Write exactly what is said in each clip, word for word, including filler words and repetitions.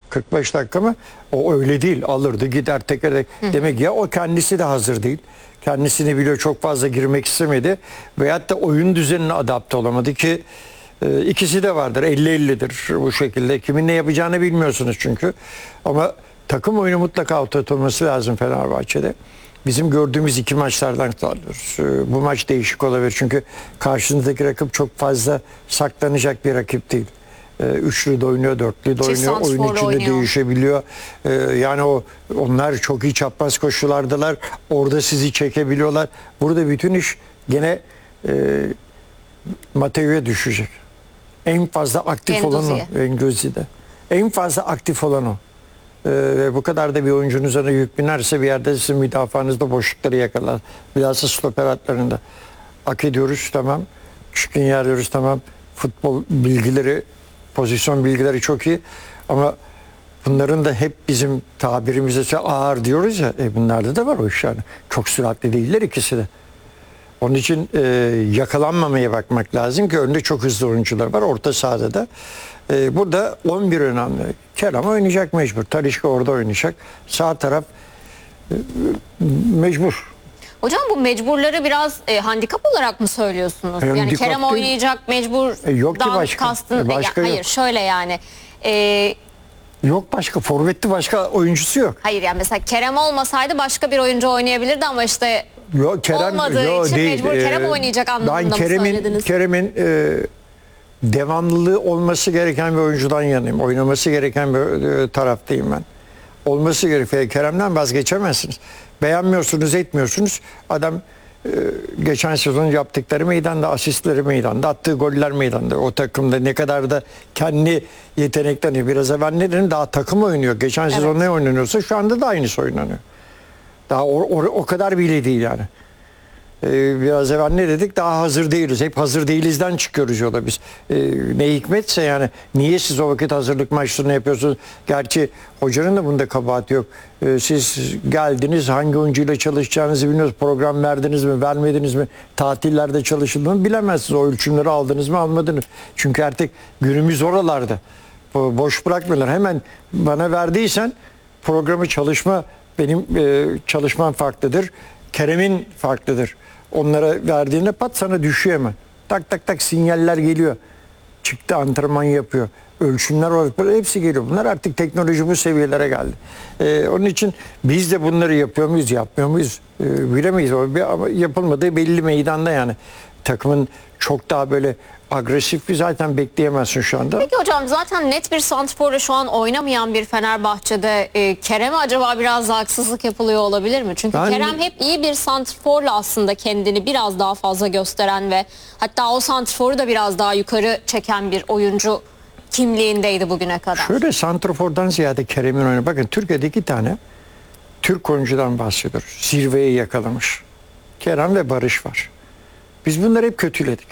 kırk beş dakika mı? O öyle değil. Alırdı gider teker. Demek ya o kendisi de hazır değil. Kendisini biliyor, çok fazla girmek istemedi. Veyahut da oyun düzenine adapte olamadı ki e, ikisi de vardır. elli ellidir bu şekilde. Kimin ne yapacağını bilmiyorsunuz çünkü. Ama takım oyunu mutlaka oturtulması lazım Fenerbahçe'de. Bizim gördüğümüz iki maçlardan alıyoruz. E, bu maç değişik olabilir. Çünkü karşınızdaki rakip çok fazla saklanacak bir rakip değil. Üçlü de oynuyor, dörtlü de oynuyor, oyun içinde oynuyor. Değişebiliyor. Ee, yani o onlar çok iyi çapraz koşulardılar. Orada sizi çekebiliyorlar. Burada bütün iş gene e, Mateo'ya düşecek. En fazla aktif olan o. Engozi'de. En fazla aktif olan o. Ee, ve bu kadar da bir oyuncunun üzerine yük binerse bir yerde sizin müdafaanızda boşlukları yakalar. Bilhassa stoper hatlarında. Hak ediyoruz, tamam. Çıkın yer diyoruz, tamam. Futbol bilgileri, pozisyon bilgileri çok iyi ama bunların da hep bizim tabirimizde ağır diyoruz ya, e bunlarda da var o iş yani. Çok süratli değiller ikisi de. Onun için e, yakalanmamaya bakmak lazım ki önde çok hızlı oyuncular var orta sahada da. E, burada on bir önemli. Kerem oynayacak mecbur. Talisca orada oynayacak. Sağ taraf e, mecbur. Hocam bu mecburları biraz e, handikap olarak mı söylüyorsunuz? Yani, yani Kerem değil. Oynayacak mecburdan e, yok ki başka. Kastın, e, başka e, hayır yok. Şöyle yani. E, yok başka. Forvetli başka oyuncusu yok. Hayır yani mesela Kerem olmasaydı başka bir oyuncu oynayabilirdi ama işte yok, Kerem, olmadığı yok, için değil. mecbur Kerem ee, oynayacak anlamında mı Kerem'in, söylediniz? Kerem'in e, devamlılığı olması gereken bir oyuncudan yanayım. Oynaması gereken bir e, taraftayım ben. Olması gerekiyor. Kerem'den vazgeçemezsiniz. Beğenmiyorsunuz, etmiyorsunuz. Adam e, geçen sezon yaptıkları meydanda, asistleri meydanda, attığı goller meydanda. O takımda ne kadar da kendi yeteneklerini, biraz evvel ne dedim, daha takım oynuyor. Geçen evet. sezon ne oynanıyorsa şu anda da aynısı oynanıyor. Daha o, o, o kadar bile değil yani. Ee, biraz evvel ne dedik? Daha hazır değiliz. Hep hazır değilizden çıkıyoruz yola biz. Ee, ne hikmetse yani niye siz o vakit hazırlık maçlarını yapıyorsunuz? Gerçi hocanın da bunda kabahati yok. Ee, siz geldiniz, hangi oyuncuyla çalışacağınızı bilmiyorsunuz. Program verdiniz mi, vermediniz mi? Tatillerde çalışıldı mı bilemezsiniz. O ölçümleri aldınız mı, almadınız. Çünkü artık günümüz oralarda. Boş bırakmıyorlar. Hemen bana verdiysen programı çalışma, benim e, çalışmam farklıdır. Kerem'in farklıdır. Onlara verdiğinde pat sana düşüyor hemen. Tak tak tak sinyaller geliyor. Çıktı, antrenman yapıyor. Ölçümler var. Hepsi geliyor. Bunlar artık teknoloji bu seviyelere geldi. Ee, onun için biz de bunları yapıyor muyuz, yapmıyor muyuz? Ee, bilemeyiz. Ama yapılmadığı belli meydanda yani. Takımın çok daha böyle agresif bir zaten bekleyemezsin şu anda. Peki hocam zaten net bir santrforla şu an oynamayan bir Fenerbahçe'de e, Kerem'e acaba biraz da haksızlık yapılıyor olabilir mi? Çünkü ben, Kerem hep iyi bir santrforla aslında kendini biraz daha fazla gösteren ve hatta o santrforu da biraz daha yukarı çeken bir oyuncu kimliğindeydi bugüne kadar. Şöyle santrfordan ziyade Kerem'in oyunu. Bakın Türkiye'de iki tane Türk oyuncudan bahsediyoruz. Zirveyi yakalamış. Kerem ve Barış var. Biz bunları hep kötüledik.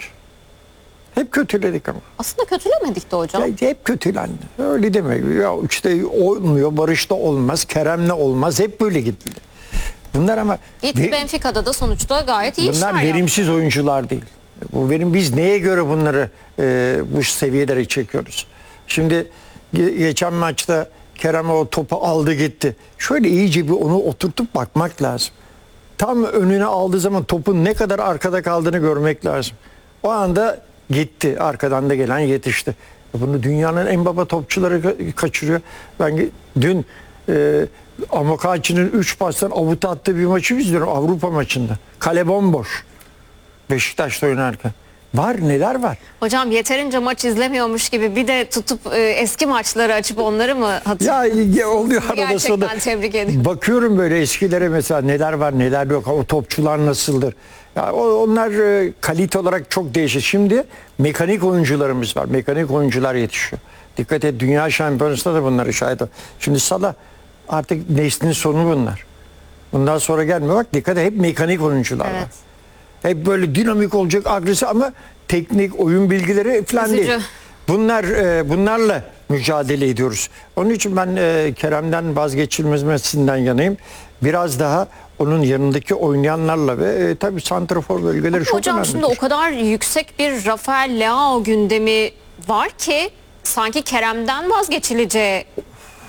Hep kötüledik ama. Aslında kötülemedik de hocam. Ya, hep kötülendi. Öyle demek. Ya işte olmuyor, Barış'ta olmaz, Kerem'le olmaz. Hep böyle gitti. Bunlar ama... Gitti Benfica'da da sonuçta gayet iyi işler bunlar verimsiz yaptı. Oyuncular değil. Bu verim, biz neye göre bunları e, bu seviyelere çekiyoruz? Şimdi geçen maçta Kerem o topu aldı gitti. Şöyle iyice bir onu oturtup bakmak lazım. Tam önüne aldığı zaman topun ne kadar arkada kaldığını görmek lazım. O anda gitti. Arkadan da gelen yetişti. Bunu dünyanın en baba topçuları kaçırıyor. Ben dün e, Amokachi'nin üç pastan avuta attığı bir maçı izliyorum Avrupa maçında. Kale bomboş. Beşiktaş'ta oynarken. Var, neler var? Hocam yeterince maç izlemiyormuş gibi bir de tutup e, eski maçları açıp onları mı hatırlıyorsunuz? Ya oluyor arada sonra. Gerçekten tebrik ediyorum. Bakıyorum böyle eskilere mesela neler var neler yok. O topçular nasıldır? Ya onlar e, kalite olarak çok değişir. Şimdi mekanik oyuncularımız var. Mekanik oyuncular yetişiyor. Dikkat et, dünya şampiyonasında da bunları şahit ol. Şimdi Salah artık neslin sonu bunlar. Bundan sonra gelmiyor. Bak dikkat et, hep mekanik oyuncular evet. var. Hep böyle dinamik olacak, agresif ama teknik, oyun bilgileri falan değil. Bunlar e, bunlarla mücadele ediyoruz. Onun için ben e, Kerem'den vazgeçilmesinden yanayım. Biraz daha onun yanındaki oynayanlarla ve e, tabii santrafor bölgeleri ama çok hocam önemlidir. Şimdi o kadar yüksek bir Rafael Leao gündemi var ki sanki Kerem'den vazgeçileceği